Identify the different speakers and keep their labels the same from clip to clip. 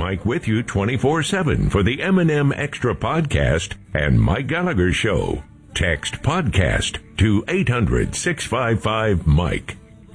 Speaker 1: Mike with you 24/7 for the M&M Extra Podcast and Mike Gallagher Show. Text podcast to 800-655-MIKE.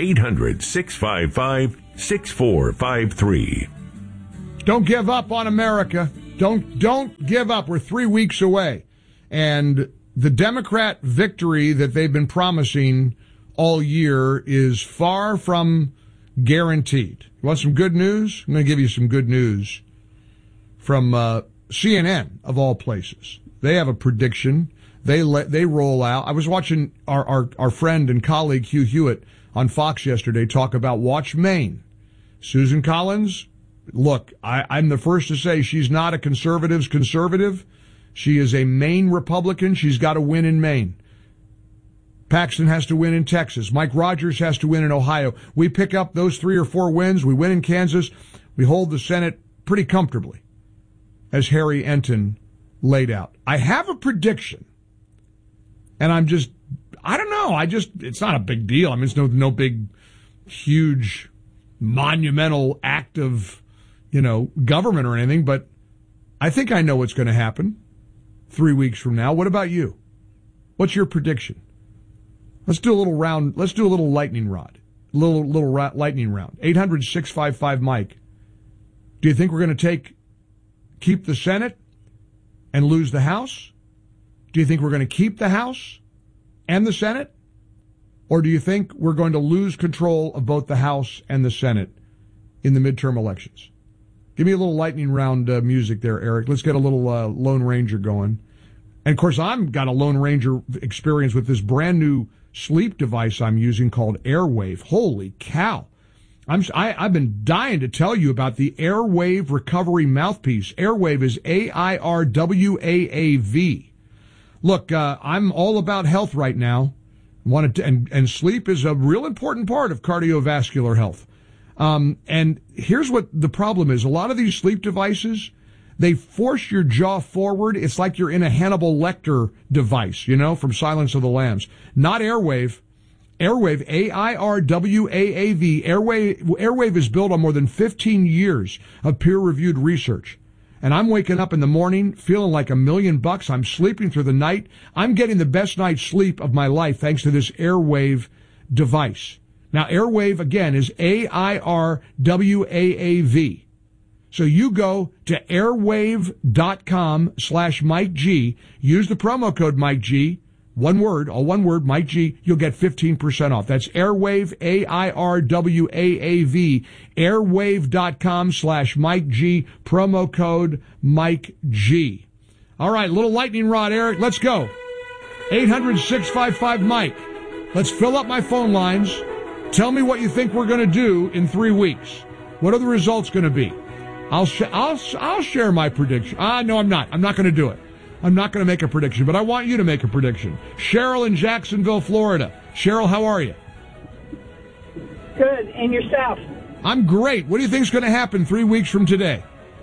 Speaker 1: 800-655-6453.
Speaker 2: Don't give up on America. Don't give up. We're 3 weeks away. And the Democrat victory that they've been promising all year is far from guaranteed. You want some good news? I'm going to give you some good news from CNN, of all places. They have a prediction. They roll out. I was watching our friend and colleague Hugh Hewitt on Fox yesterday talk about Watch Maine. Susan Collins, look, I'm the first to say she's not a conservative's conservative. She is a Maine Republican. She's got to win in Maine. Paxton has to win in Texas. Mike Rogers has to win in Ohio. We pick up those 3 or 4 wins. We win in Kansas. We hold the Senate pretty comfortably, as Harry Enton laid out. I have a prediction, and I don't know. It's not a big deal. I mean, it's no big, huge, monumental act of, government or anything, but I think I know what's going to happen 3 weeks from now. What about you? What's your prediction? Let's do a little round. Let's do a little lightning rod. Little lightning round. 800-655-MIKE. Do you think we're going to keep the Senate and lose the House? Do you think we're going to keep the House and the Senate? Or do you think we're going to lose control of both the House and the Senate in the midterm elections? Give me a little lightning round music there, Eric. Let's get a little Lone Ranger going. And, of course, I've got a Lone Ranger experience with this brand new sleep device I'm using called Airwave. Holy cow. I've been dying to tell you about the Airwave Recovery Mouthpiece. Airwave is AIRWAAV. Look, I'm all about health right now. And sleep is a real important part of cardiovascular health. And here's what the problem is. A lot of these sleep devices, they force your jaw forward. It's like you're in a Hannibal Lecter device, from Silence of the Lambs. Not Airwave. Airwave, AIRWAAV. Airwave is built on more than 15 years of peer-reviewed research. And I'm waking up in the morning feeling like $1,000,000. I'm sleeping through the night. I'm getting the best night's sleep of my life thanks to this Airwave device. Now, Airwave, again, is AIRWAAV. So you go to airwave.com/Mike G. Use the promo code Mike G. One word, all one word, Mike G. You'll get 15% off. That's Airwave, AIRWAAV. Airwave.com/Mike G. Promo code Mike G. All right, little lightning rod, Eric. Let's go. 800-655-Mike. Let's fill up my phone lines. Tell me what you think we're going to do in 3 weeks. What are the results going to be? I'll share my prediction. No, I'm not. I'm not going to do it. I'm not going to make a prediction, but I want you to make a prediction. Cheryl in Jacksonville, Florida. Cheryl, how are you?
Speaker 3: Good. And yourself?
Speaker 2: I'm great. What do you think is going to happen 3 weeks from today?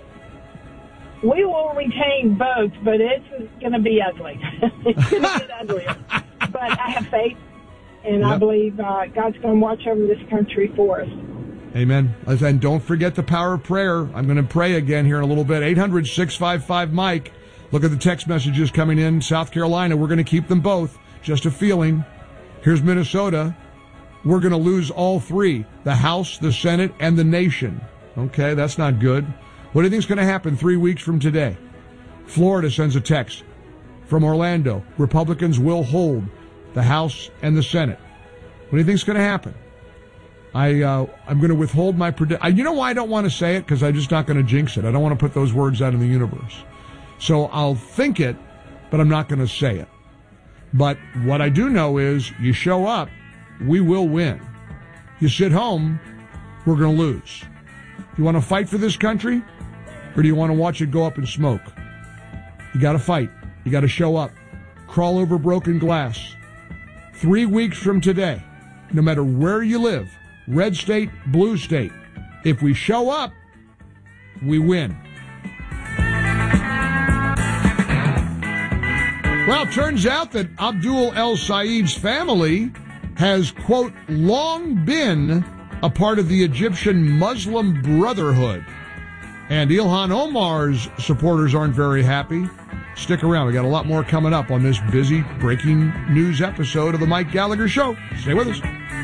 Speaker 3: We will retain votes, but it's going to be ugly. It's going to get uglier. But I have faith, and I believe God's going to watch over this country for us.
Speaker 2: Amen. And don't forget the power of prayer. I'm going to pray again here in a little bit. 800-655-Mike. Look at the text messages coming in. South Carolina, we're going to keep them both. Just a feeling. Here's Minnesota. We're going to lose all 3. The House, the Senate, and the nation. Okay, that's not good. What do you think is going to happen 3 weeks from today? Florida sends a text from Orlando. Republicans will hold the House and the Senate. What do you think is going to happen? I'm going to withhold my prediction. You know why I don't want to say it? Because I'm just not going to jinx it. I don't want to put those words out in the universe. So I'll think it, but I'm not going to say it. But what I do know is you show up, we will win. You sit home, we're going to lose. You want to fight for this country, or do you want to watch it go up in smoke? You got to fight. You got to show up. Crawl over broken glass. 3 weeks from today, no matter where you live, red state, blue state, if we show up, we win. Well, it turns out that Abdul El Said's family has, quote, long been a part of the Egyptian Muslim Brotherhood. And Ilhan Omar's supporters aren't very happy. Stick around. We got a lot more coming up on this busy breaking news episode of the Mike Gallagher Show. Stay with us.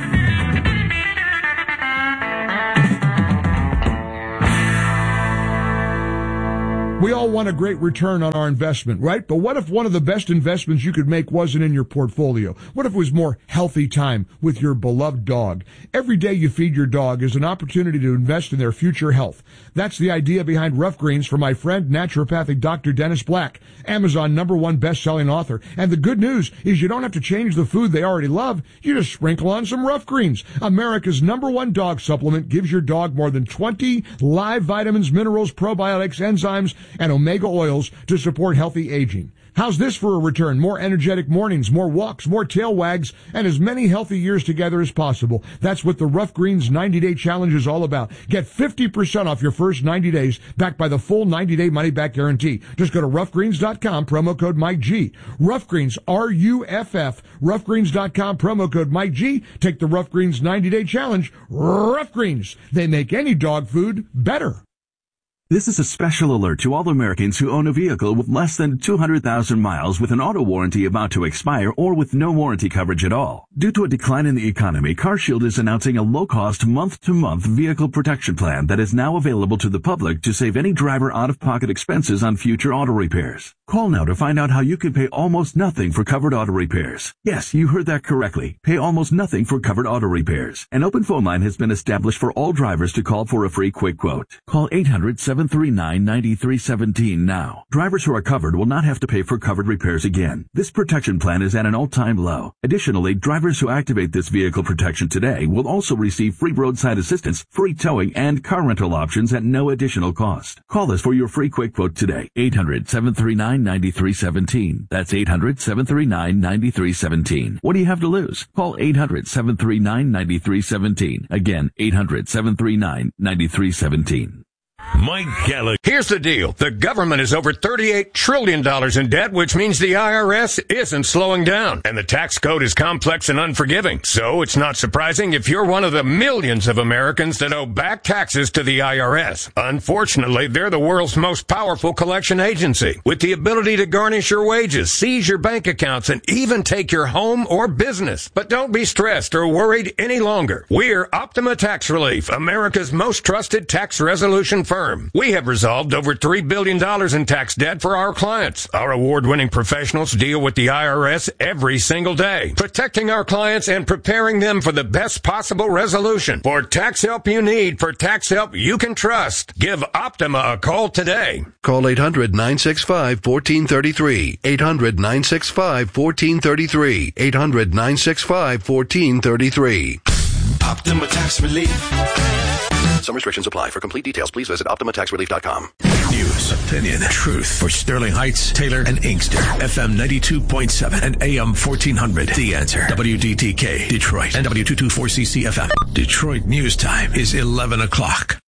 Speaker 2: We all want a great return on our investment, right? But what if one of the best investments you could make wasn't in your portfolio? What if it was more healthy time with your beloved dog? Every day you feed your dog is an opportunity to invest in their future health. That's the idea behind Rough Greens for my friend, naturopathic Dr. Dennis Black, Amazon #1 best-selling author. And the good news is you don't have to change the food they already love. You just sprinkle on some Rough Greens. America's #1 dog supplement gives your dog more than 20 live vitamins, minerals, probiotics, enzymes, and omega oils to support healthy aging. How's this for a return? More energetic mornings, more walks, more tail wags, and as many healthy years together as possible. That's what the Rough Greens 90-Day Challenge is all about. Get 50% off your first 90 days, backed by the full 90-day money-back guarantee. Just go to roughgreens.com, promo code Mike G. Rough Greens, R-U-F-F, roughgreens.com, promo code Mike G. Take the Rough Greens 90-Day Challenge. Rough Greens. They make any dog food better.
Speaker 4: This is a special alert to all Americans who own a vehicle with less than 200,000 miles with an auto warranty about to expire or with no warranty coverage at all. Due to a decline in the economy, CarShield is announcing a low-cost month-to-month vehicle protection plan that is now available to the public to save any driver out-of-pocket expenses on future auto repairs. Call now to find out how you can pay almost nothing for covered auto repairs. Yes, you heard that correctly. Pay almost nothing for covered auto repairs. An open phone line has been established for all drivers to call for a free quick quote. Call 800-739-9317 now. Drivers who are covered will not have to pay for covered repairs again. This protection plan is at an all-time low. Additionally, drivers who activate this vehicle protection today will also receive free roadside assistance, free towing, and car rental options at no additional cost. Call us for your free quick quote today. 800-739-9317. That's 800-739-9317. What do you have to lose? Call 800-739-9317. Again, 800-739-9317.
Speaker 1: Mike Gallagher.
Speaker 5: Here's the deal. The government is over $38 trillion in debt, which means the IRS isn't slowing down. And the tax code is complex and unforgiving. So it's not surprising if you're one of the millions of Americans that owe back taxes to the IRS. Unfortunately, they're the world's most powerful collection agency, with the ability to garnish your wages, seize your bank accounts, and even take your home or business. But don't be stressed or worried any longer. We're Optima Tax Relief, America's most trusted tax resolution firm. We have resolved over $3 billion in tax debt for our clients. Our award-winning professionals deal with the IRS every single day, protecting our clients and preparing them for the best possible resolution. For tax help you need, for tax help you can trust, give Optima a call today.
Speaker 6: Call 800-965-1433. 800-965-1433. 800-965-1433.
Speaker 7: Optima Tax Relief.
Speaker 6: Some restrictions apply. For complete details, please visit OptimaTaxRelief.com.
Speaker 7: News, opinion, truth for Sterling Heights, Taylor, and Inkster. FM 92.7 and AM 1400. The Answer. WDTK, Detroit, and W224CC FM. Detroit News Time is 11 o'clock.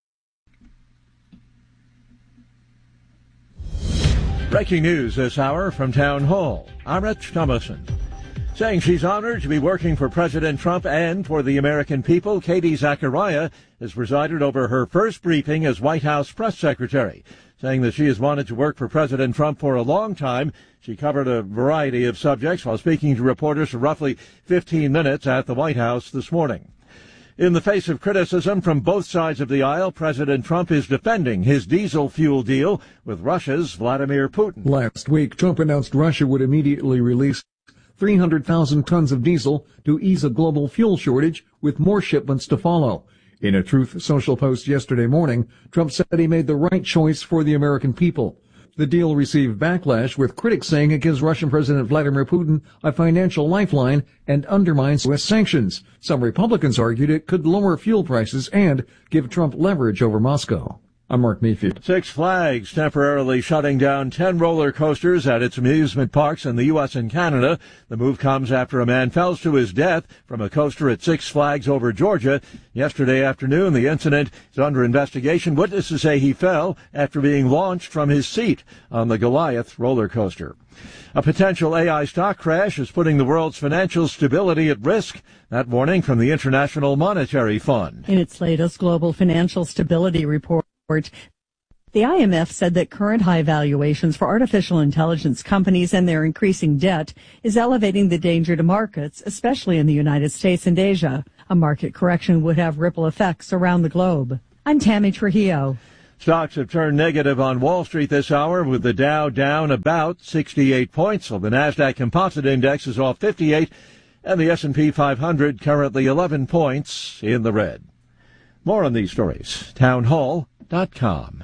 Speaker 8: Breaking news this hour from Town Hall. I'm Rich Thomason. Saying she's honored to be working for President Trump and for the American people, Katie Zachariah has presided over her first briefing as White House press secretary. Saying that she has wanted to work for President Trump for a long time, she covered a variety of subjects while speaking to reporters for roughly 15 minutes at the White House this morning. In the face of criticism from both sides of the aisle, President Trump is defending his diesel fuel deal with Russia's Vladimir Putin.
Speaker 9: Last week, Trump announced Russia would immediately release 300,000 tons of diesel to ease a global fuel shortage, with more shipments to follow. In a Truth Social post yesterday morning, Trump said he made the right choice for the American people. The deal received backlash, with critics saying it gives Russian President Vladimir Putin a financial lifeline and undermines U.S. sanctions. Some Republicans argued it could lower fuel prices and give Trump leverage over Moscow. I'm Mark Mayfield.
Speaker 8: Six Flags temporarily shutting down 10 roller coasters at its amusement parks in the U.S. and Canada. The move comes after a man fell to his death from a coaster at Six Flags over Georgia yesterday afternoon. The incident is under investigation. Witnesses say he fell after being launched from his seat on the Goliath roller coaster. A potential AI stock crash is putting the world's financial stability at risk. That warning from the International Monetary Fund.
Speaker 10: In its latest global financial stability report, The IMF said that current high valuations for artificial intelligence companies and their increasing debt is elevating the danger to markets, especially in the United States and Asia. A market correction would have ripple effects around the globe. I'm Tammy Trujillo.
Speaker 8: Stocks have turned negative on Wall Street this hour, with the Dow down about 68 points. So the Nasdaq Composite Index is off 58, and the S&P 500 currently 11 points in the red. More on these stories. Townhall.com.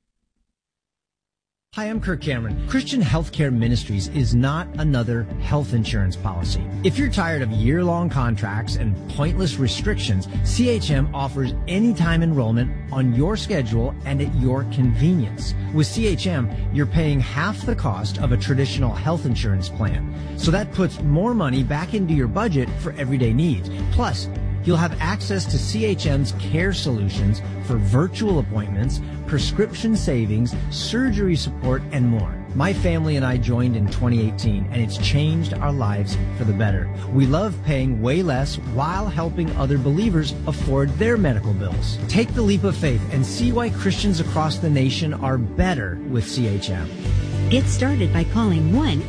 Speaker 11: Hi, I'm Kirk Cameron. Christian Healthcare Ministries is not another health insurance policy. If you're tired of year-long contracts and pointless restrictions, CHM offers anytime enrollment on your schedule and at your convenience. With CHM, you're paying half the cost of a traditional health insurance plan. So that puts more money back into your budget for everyday needs. Plus, you'll have access to CHM's care solutions for virtual appointments, prescription savings, surgery support, and more. My family and I joined in 2018, and it's changed our lives for the better. We love paying way less while helping other believers afford their medical bills. Take the leap of faith and see why Christians across the nation are better with CHM.
Speaker 12: Get started by calling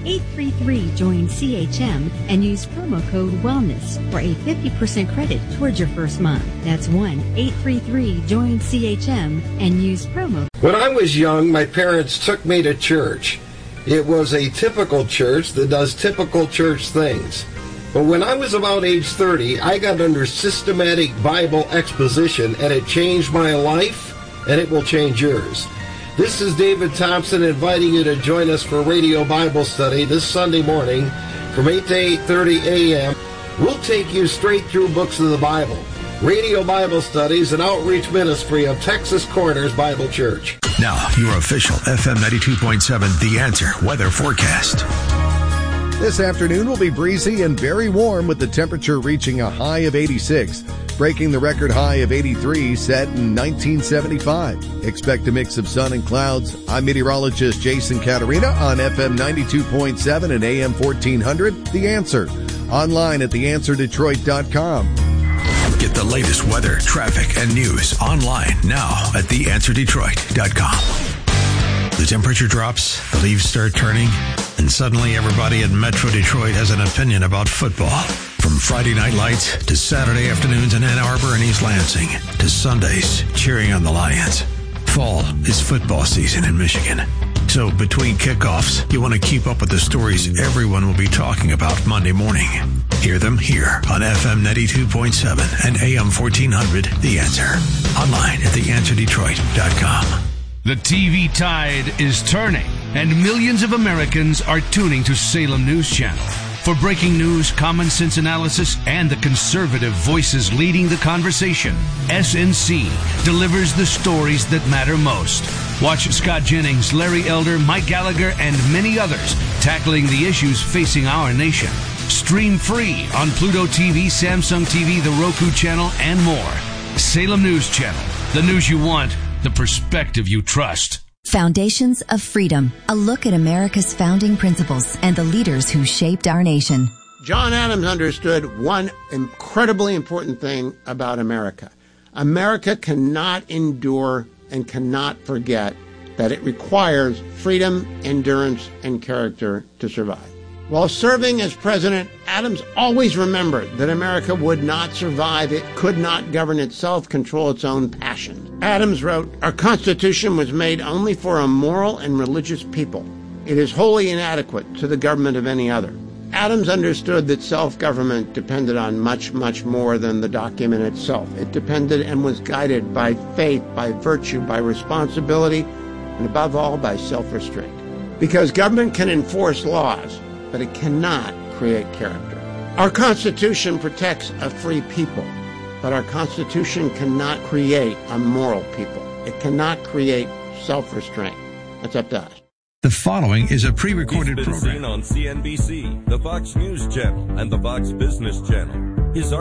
Speaker 12: 1-833-JOIN-CHM and use promo code WELLNESS for a 50% credit towards your first month. That's 1-833-JOIN-CHM and use promo.
Speaker 13: When I was young, my parents took me to church. It was a typical church that does typical church things. But when I was about age 30, I got under systematic Bible exposition, and it changed my life, and it will change yours. This is David Thompson inviting you to join us for Radio Bible Study this Sunday morning from 8 to 8:30 a.m. We'll take you straight through books of the Bible. Radio Bible Study is an outreach ministry of Texas Corners Bible Church.
Speaker 7: Now, your official FM 92.7 The Answer weather forecast.
Speaker 14: This afternoon will be breezy and very warm, with the temperature reaching a high of 86, breaking the record high of 83 set in 1975. Expect a mix of sun and clouds. I'm meteorologist Jason Caterina on FM 92.7 and AM 1400. The Answer. Online at theanswerdetroit.com.
Speaker 7: Get the latest weather, traffic, and news online now at theanswerdetroit.com. The temperature drops, the leaves start turning, and suddenly everybody in Metro Detroit has an opinion about football. From Friday night lights to Saturday afternoons in Ann Arbor and East Lansing to Sundays cheering on the Lions. Fall is football season in Michigan. So between kickoffs, you want to keep up with the stories everyone will be talking about Monday morning. Hear them here on FM 92.7 and AM 1400, The Answer. Online at theanswerdetroit.com.
Speaker 15: The TV tide is turning, and millions of Americans are tuning to Salem News Channel. For breaking news, common sense analysis, and the conservative voices leading the conversation, SNC delivers the stories that matter most. Watch Scott Jennings, Larry Elder, Mike Gallagher, and many others tackling the issues facing our nation. Stream free on Pluto TV, Samsung TV, the Roku channel, and more. Salem News Channel. The news you want, the perspective you trust.
Speaker 16: Foundations of Freedom, a look at America's founding principles and the leaders who shaped our nation.
Speaker 17: John Adams understood one incredibly important thing about America. America cannot endure and cannot forget that it requires freedom, endurance, and character to survive. While serving as president, Adams always remembered that America would not survive. It could not govern itself, control its own passion. Adams wrote, "Our Constitution was made only for a moral and religious people. It is wholly inadequate to the government of any other." Adams understood that self-government depended on much, much more than the document itself. It depended and was guided by faith, by virtue, by responsibility, and above all, by self-restraint. Because government can enforce laws, but it cannot create character. Our Constitution protects a free people, but our Constitution cannot create a moral people. It cannot create self-restraint. That's up to us.
Speaker 7: The following is a pre-recorded program.
Speaker 18: He's been seen on CNBC, the Fox News Channel, and the Fox Business Channel. His